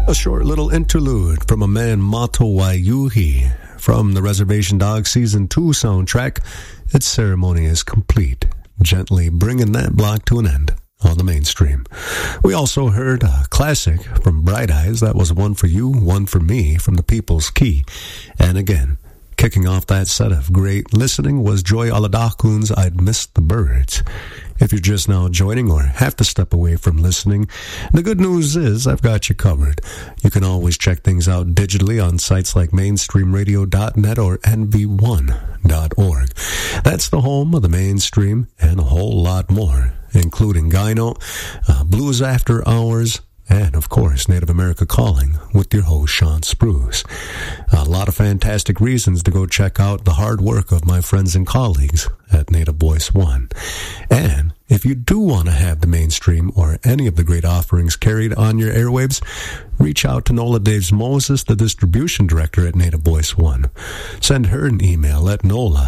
A short little interlude from a man, Mato Waiuhi, from the Reservation Dogs Season 2 soundtrack. Its ceremony is complete, gently bringing that block to an end on the mainstream. We also heard a classic from Bright Eyes. That was One for You, One for Me from the People's Key. And again, kicking off that set of great listening was Joy Aladakun's I'd Missed the Birds. If you're just now joining or have to step away from listening, the good news is I've got you covered. You can always check things out digitally on sites like mainstreamradio.net or nv1.org. That's the home of the mainstream and a whole lot more, including Gyno, Blues After Hours, and, of course, Native America Calling with your host, Sean Spruce. A lot of fantastic reasons to go check out the hard work of my friends and colleagues at Native Voice One. And if you do want to have the mainstream or any of the great offerings carried on your airwaves, reach out to Nola Daves Moses, the distribution director at Native Voice One. Send her an email at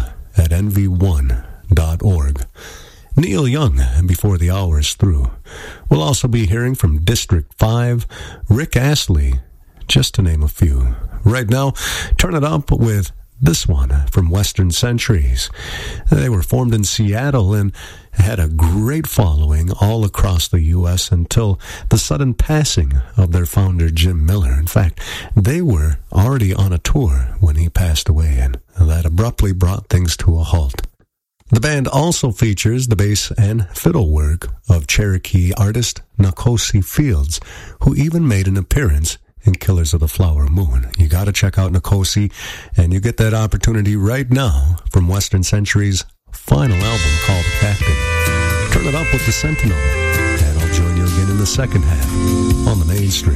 nola@nv1.org. Neil Young, before the hour is through. We'll also be hearing from District 5, Rick Astley, just to name a few. Right now, turn it up with this one from Western Centuries. They were formed in Seattle and had a great following all across the U.S. until the sudden passing of their founder, Jim Miller. In fact, they were already on a tour when he passed away, and that abruptly brought things to a halt. The band also features the bass and fiddle work of Cherokee artist Nkosi Fields, who even made an appearance in Killers of the Flower Moon. You got to check out Nkosi, and you get that opportunity right now from Western Century's final album called Captain. Turn it up with the Sentinel, and I'll join you again in the second half on the mainstream.